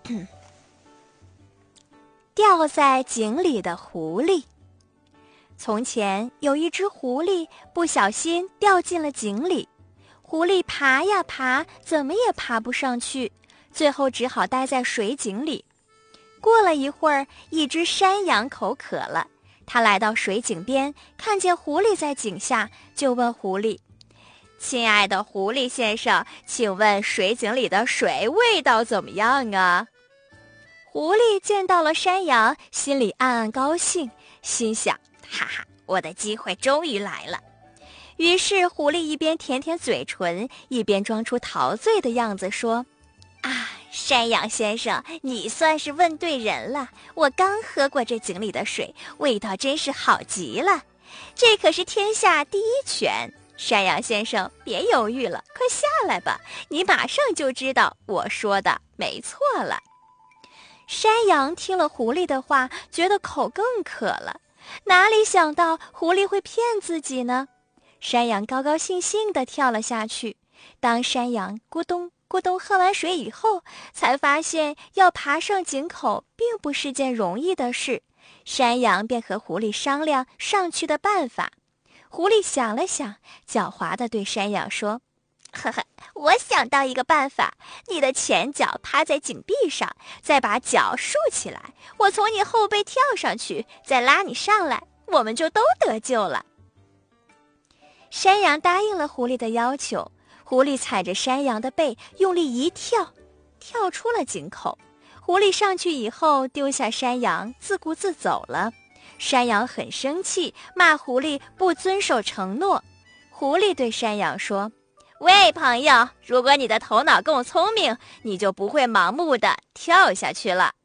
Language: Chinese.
掉在井里的狐狸。从前有一只狐狸不小心掉进了井里，狐狸爬呀爬，怎么也爬不上去，最后只好待在水井里。过了一会儿，一只山羊口渴了，它来到水井边，看见狐狸在井下，就问狐狸：亲爱的狐狸先生，请问水井里的水味道怎么样啊？狐狸见到了山羊，心里暗暗高兴，心想：哈哈，我的机会终于来了。于是狐狸一边舔舔嘴唇，一边装出陶醉的样子说：山羊先生，你算是问对人了，我刚喝过这井里的水，味道真是好极了，这可是天下第一泉。山羊先生，别犹豫了，快下来吧，你马上就知道我说的没错了。山羊听了狐狸的话，觉得口更渴了，哪里想到狐狸会骗自己呢？山羊高高兴兴地跳了下去。当山羊咕咚咕咚喝完水以后，才发现要爬上井口并不是件容易的事。山羊便和狐狸商量上去的办法。狐狸想了想，狡猾地对山羊说：呵呵，我想到一个办法，你的前脚趴在井壁上，再把脚竖起来，我从你后背跳上去，再拉你上来，我们就都得救了。山羊答应了狐狸的要求，狐狸踩着山羊的背，用力一跳，跳出了井口。狐狸上去以后，丢下山羊，自顾自走了。山羊很生气，骂狐狸不遵守承诺。狐狸对山羊说：喂，朋友，如果你的头脑够聪明，你就不会盲目地跳下去了。